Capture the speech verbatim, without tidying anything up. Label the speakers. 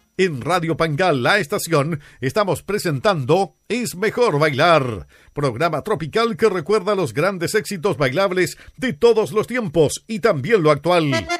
Speaker 1: En Radio Pangal, la estación, estamos presentando Es Mejor Bailar, programa tropical que recuerda los grandes éxitos bailables de todos los tiempos y también lo actual.